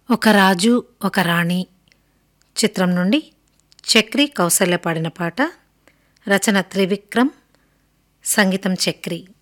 ఒక రాజు ఒక రాణి చిత్రం నుండి చక్రి కౌసల్య పాడిన పాట. రచన త్రివిక్రమ్, సంగీతం చక్రి.